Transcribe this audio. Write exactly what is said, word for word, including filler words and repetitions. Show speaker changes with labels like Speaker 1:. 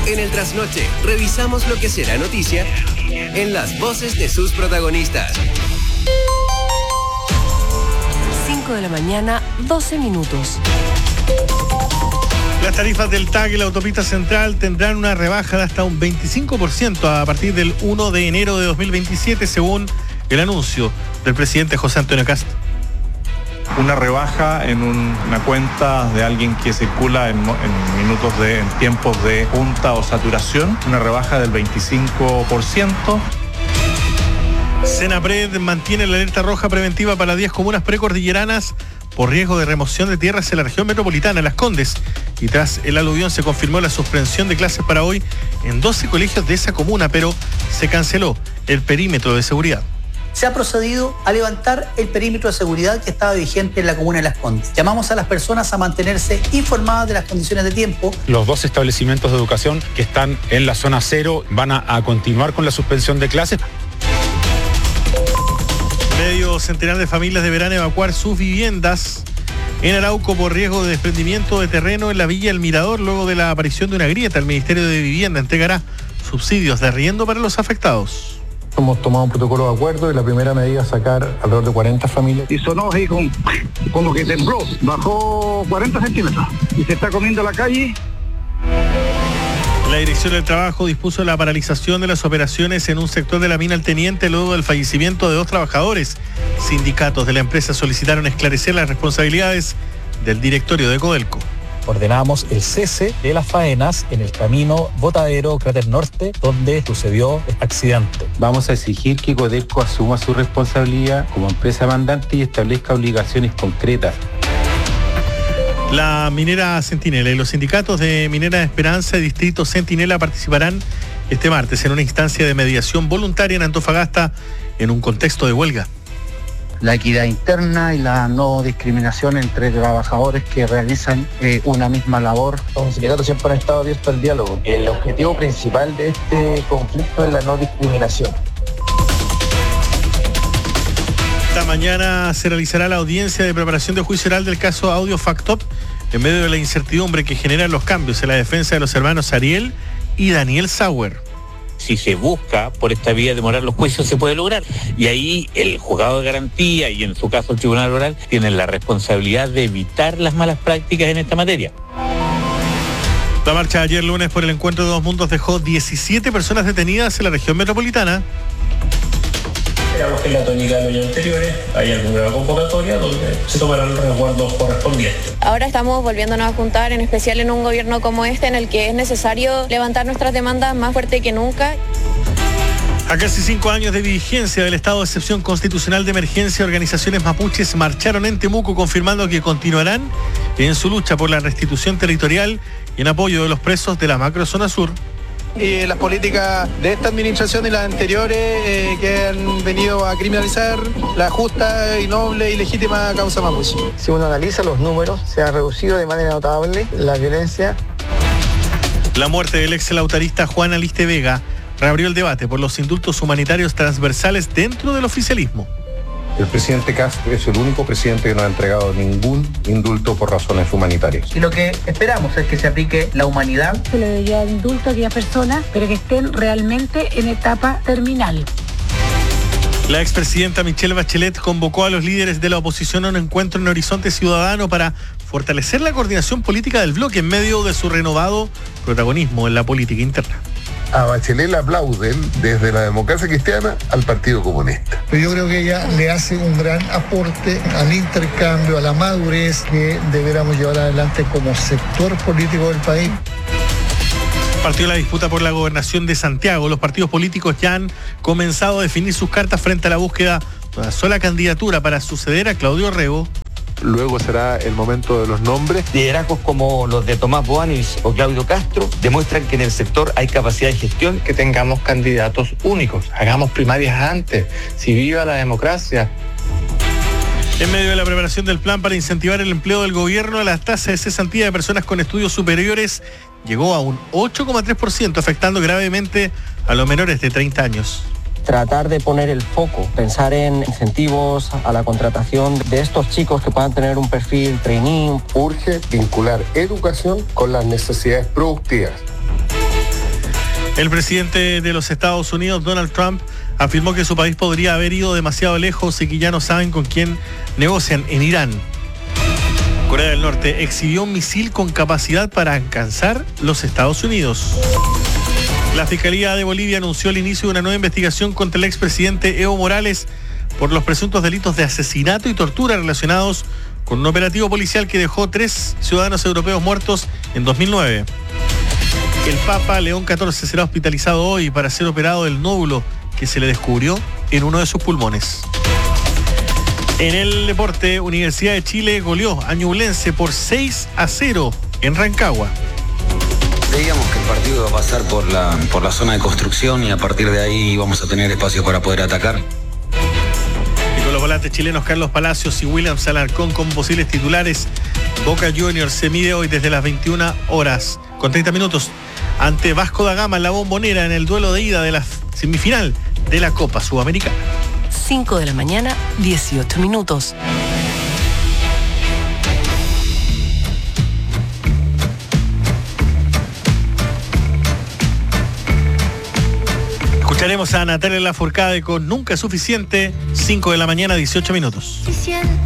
Speaker 1: En el trasnoche, revisamos lo que será noticia en las voces de sus protagonistas.
Speaker 2: cinco de la mañana, doce minutos.
Speaker 3: Las tarifas del T A C y la autopista central tendrán una rebaja de hasta un veinticinco por ciento a partir del primero de enero de dos mil veintisiete, según el anuncio del presidente José Antonio Kast.
Speaker 4: Una rebaja en un, una cuenta de alguien que circula en, en minutos de en tiempos de punta o saturación, una rebaja del veinticinco por ciento.
Speaker 3: Senapred mantiene la alerta roja preventiva para diez comunas precordilleranas por riesgo de remoción de tierras en la región metropolitana, Las Condes. Y tras el aluvión se confirmó la suspensión de clases para hoy en doce colegios de esa comuna, pero se canceló el perímetro de seguridad.
Speaker 5: Se ha procedido a levantar el perímetro de seguridad que estaba vigente en la comuna de Las Condes. Llamamos a las personas a mantenerse informadas de las condiciones de tiempo.
Speaker 6: Los dos establecimientos de educación que están en la zona cero van a, a continuar con la suspensión de clases.
Speaker 3: Medio centenar de familias deberán evacuar sus viviendas en Arauco por riesgo de desprendimiento de terreno en la Villa El Mirador luego de la aparición de una grieta. El Ministerio de Vivienda entregará subsidios de arriendo para los afectados.
Speaker 7: Hemos tomado un protocolo de acuerdo y la primera medida es sacar alrededor de cuarenta familias.
Speaker 8: Y sonó así como, como que tembló, bajó cuarenta centímetros y se está comiendo la calle.
Speaker 3: La Dirección del Trabajo dispuso la paralización de las operaciones en un sector de la mina El Teniente luego del fallecimiento de dos trabajadores. Sindicatos de la empresa solicitaron esclarecer las responsabilidades del directorio de Codelco.
Speaker 9: Ordenamos el cese de las faenas en el camino Botadero, Cráter Norte, donde sucedió este accidente.
Speaker 10: Vamos a exigir que Codelco asuma su responsabilidad como empresa mandante y establezca obligaciones concretas.
Speaker 3: La minera Centinela y los sindicatos de Minera Esperanza y Distrito Centinela participarán este martes en una instancia de mediación voluntaria en Antofagasta en un contexto de huelga.
Speaker 11: La equidad interna y la no discriminación entre trabajadores que realizan eh, una misma labor.
Speaker 12: Los sindicatos siempre han estado abiertos al diálogo. El objetivo principal de este conflicto es la no discriminación.
Speaker 3: Esta mañana se realizará la audiencia de preparación de juicio oral del caso Audio Factop en medio de la incertidumbre que generan los cambios en la defensa de los hermanos Ariel y Daniel Sauer.
Speaker 13: Si se busca por esta vía demorar los juicios, se puede lograr. Y ahí el juzgado de garantía y en su caso el tribunal oral tienen la responsabilidad de evitar las malas prácticas en esta materia.
Speaker 3: La marcha de ayer lunes por el encuentro de dos mundos dejó diecisiete personas detenidas en la región metropolitana.
Speaker 14: Esperamos que en la tónica de los años anteriores hay alguna convocatoria donde se tomarán los resguardos correspondientes.
Speaker 15: Ahora estamos volviéndonos a juntar, en especial en un gobierno como este, en el que es necesario levantar nuestras demandas más fuerte que nunca.
Speaker 3: A casi cinco años de vigencia del estado de excepción constitucional de emergencia, organizaciones mapuches marcharon en Temuco confirmando que continuarán en su lucha por la restitución territorial y en apoyo de los presos de la macrozona sur.
Speaker 16: Y las políticas de esta administración y las anteriores eh, que han venido a criminalizar la justa y noble y legítima causa mapuche.
Speaker 12: Si uno analiza los números, se ha reducido de manera notable la violencia.
Speaker 3: La muerte del ex lautarista Juan Aliste Vega reabrió el debate por los indultos humanitarios transversales dentro del oficialismo.
Speaker 7: El presidente Castro es el único presidente que no ha entregado ningún indulto por razones humanitarias.
Speaker 5: Y lo que esperamos es que se aplique la humanidad.
Speaker 17: Se le debería dar indulto a aquellas personas, pero que estén realmente en etapa terminal.
Speaker 3: La expresidenta Michelle Bachelet convocó a los líderes de la oposición a un encuentro en Horizonte Ciudadano para fortalecer la coordinación política del bloque en medio de su renovado protagonismo en la política interna.
Speaker 18: A Bachelet la aplauden desde la democracia cristiana al Partido Comunista.
Speaker 19: Pero yo creo que ella le hace un gran aporte al intercambio, a la madurez que deberíamos llevar adelante como sector político del país.
Speaker 3: Partió la disputa por la gobernación de Santiago. Los partidos políticos ya han comenzado a definir sus cartas frente a la búsqueda de una sola candidatura para suceder a Claudio Rego.
Speaker 18: Luego será el momento de los nombres.
Speaker 20: Liderazgos como los de Tomás Boanis o Claudio Castro demuestran que en el sector hay capacidad de gestión.
Speaker 21: Que tengamos candidatos únicos, hagamos primarias antes, si viva la democracia.
Speaker 3: En medio de la preparación del plan para incentivar el empleo del gobierno, la tasa de cesantía de personas con estudios superiores llegó a un ocho coma tres por ciento, afectando gravemente a los menores de treinta años.
Speaker 22: Tratar de poner el foco, pensar en incentivos a la contratación de estos chicos que puedan tener un perfil trainee.
Speaker 18: Urge vincular educación con las necesidades productivas.
Speaker 3: El presidente de los Estados Unidos, Donald Trump, afirmó que su país podría haber ido demasiado lejos y que ya no saben con quién negocian en Irán. Corea del Norte exhibió un misil con capacidad para alcanzar los Estados Unidos. La Fiscalía de Bolivia anunció el inicio de una nueva investigación contra el expresidente Evo Morales por los presuntos delitos de asesinato y tortura relacionados con un operativo policial que dejó tres ciudadanos europeos muertos en dos mil nueve. El Papa León catorce será hospitalizado hoy para ser operado del nódulo que se le descubrió en uno de sus pulmones. En el deporte, Universidad de Chile goleó a Ñublense por seis a cero en Rancagua.
Speaker 1: Creíamos que el partido iba a pasar por la, por la zona de construcción y a partir de ahí íbamos a tener espacio para poder atacar.
Speaker 3: Y con los volantes chilenos Carlos Palacios y Williams Alarcón como posibles titulares, Boca Juniors se mide hoy desde las veintiuna horas con treinta minutos ante Vasco da Gama en la Bombonera en el duelo de ida de la semifinal de la Copa Sudamericana.
Speaker 2: cinco de la mañana, dieciocho minutos.
Speaker 3: Escucharemos a Natalia Lafourcade con Nunca es Suficiente, cinco de la mañana, dieciocho minutos.